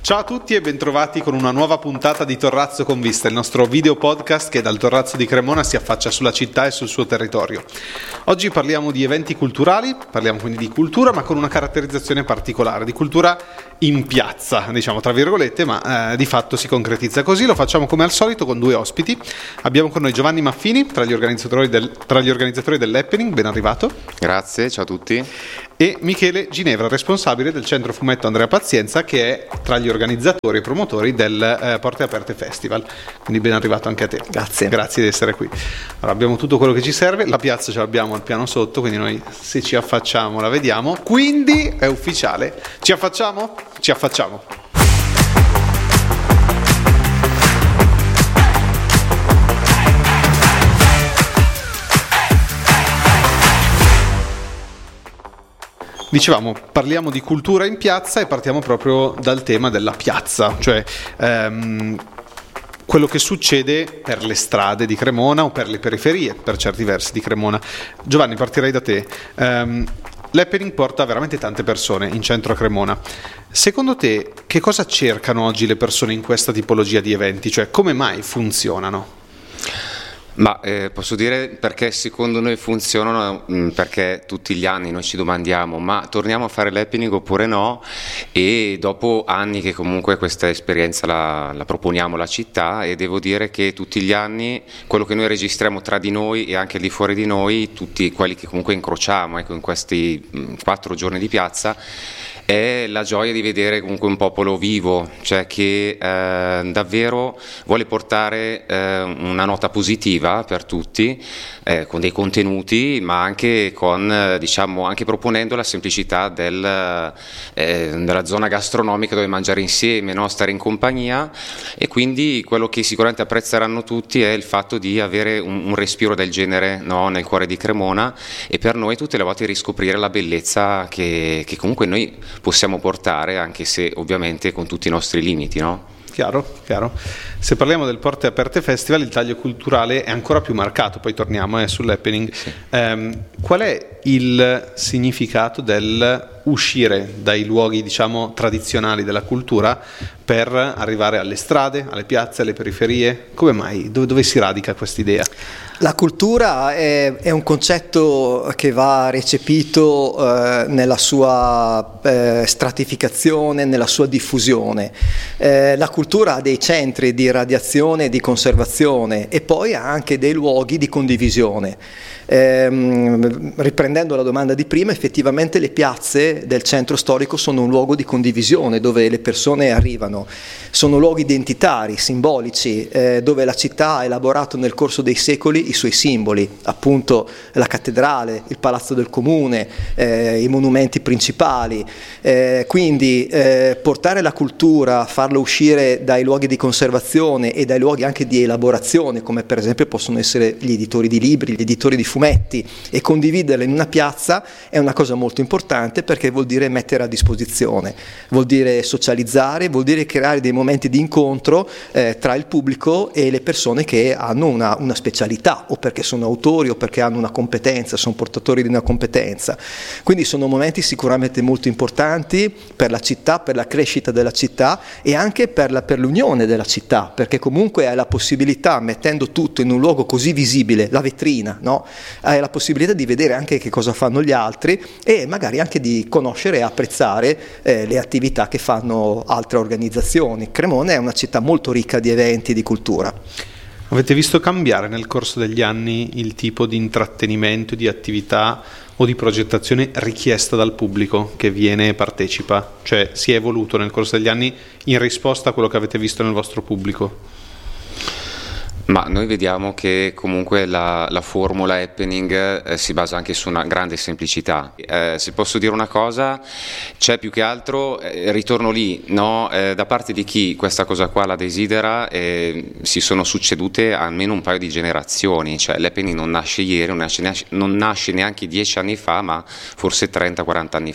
Ciao a tutti e bentrovati con una nuova puntata di Torrazzo con Vista, il nostro video podcast che dal Torrazzo di Cremona si affaccia sulla città e sul suo territorio. Oggi parliamo di eventi culturali, parliamo quindi di cultura, ma con una caratterizzazione particolare, di cultura in piazza, diciamo tra virgolette, ma di fatto si concretizza così. Lo facciamo come al solito con due ospiti. Abbiamo con noi Giovanni Maffini, tra gli organizzatori dell'Happening, ben arrivato. Grazie, ciao a tutti. E Michele Ginevra, responsabile del Centro Fumetto Andrea Pazienza, che è tra gli organizzatori e promotori del Porte Aperte Festival. Quindi ben arrivato anche a te. Grazie. Grazie di essere qui. Allora, abbiamo tutto quello che ci serve, la piazza ce l'abbiamo al piano sotto, quindi noi se ci affacciamo la vediamo. Quindi è ufficiale. Ci affacciamo? Ci affacciamo. Dicevamo, parliamo di cultura in piazza e partiamo proprio dal tema della piazza, cioè quello che succede per le strade di Cremona o per le periferie, per certi versi di Cremona. Giovanni, partirei da te. L'Happening porta veramente tante persone in centro a Cremona. Secondo te, che cosa cercano oggi le persone in questa tipologia di eventi? Cioè, come mai funzionano? Ma posso dire perché secondo noi funzionano, perché tutti gli anni noi ci domandiamo ma torniamo a fare l'Happening oppure no, e dopo anni che comunque questa esperienza la proponiamo alla città, e devo dire che tutti gli anni quello che noi registriamo tra di noi e anche di fuori di noi, tutti quelli che comunque incrociamo in questi 4 giorni di piazza, è la gioia di vedere comunque un popolo vivo, cioè che davvero vuole portare una nota positiva per tutti, con dei contenuti, ma anche con diciamo anche proponendo la semplicità della zona gastronomica dove mangiare insieme, no? Stare in compagnia, e quindi quello che sicuramente apprezzeranno tutti è il fatto di avere un respiro del genere, no? Nel cuore di Cremona, e per noi tutte le volte riscoprire la bellezza che comunque noi possiamo portare, anche se ovviamente con tutti i nostri limiti, no? Chiaro. Se parliamo del Porte Aperte Festival, il taglio culturale è ancora più marcato, poi torniamo sull'Happening. Sì. Qual è il significato del uscire dai luoghi, diciamo, tradizionali della cultura per arrivare alle strade, alle piazze, alle periferie? Come mai? Dove si radica quest'idea? La cultura è un concetto che va recepito nella sua stratificazione, nella sua diffusione. La cultura ha dei centri di radiazione e di conservazione, e poi ha anche dei luoghi di condivisione. Riprendendo la domanda di prima, effettivamente le piazze del centro storico sono un luogo di condivisione dove le persone arrivano, sono luoghi identitari, simbolici, dove la città ha elaborato nel corso dei secoli i suoi simboli, appunto la cattedrale, il palazzo del comune, i monumenti principali, quindi portare la cultura, farla uscire dai luoghi di conservazione e dai luoghi anche di elaborazione, come per esempio possono essere gli editori di libri, gli editori di fumetti, e condividerla in una piazza è una cosa molto importante, perché vuol dire mettere a disposizione, vuol dire socializzare, vuol dire creare dei momenti di incontro tra il pubblico e le persone che hanno una specialità, o perché sono autori o perché hanno una competenza, sono portatori di una competenza. Quindi sono momenti sicuramente molto importanti per la città, per la crescita della città e anche per l'unione della città, perché comunque hai la possibilità, mettendo tutto in un luogo così visibile, la vetrina, no? Hai la possibilità di vedere anche che cosa fanno gli altri e magari anche di conoscere e apprezzare le attività che fanno altre organizzazioni. Cremona è una città molto ricca di eventi e di cultura. Avete visto cambiare nel corso degli anni il tipo di intrattenimento, di attività o di progettazione richiesta dal pubblico che viene e partecipa? Cioè si è evoluto nel corso degli anni in risposta a quello che avete visto nel vostro pubblico? Ma noi vediamo che comunque la formula Happening si basa anche su una grande semplicità. Se posso dire una cosa, c'è più che altro, ritorno lì, no? Da parte di chi questa cosa qua la desidera, si sono succedute almeno un paio di generazioni, cioè l'Happening non nasce ieri, non nasce neanche 10 anni fa, ma forse 30-40 anni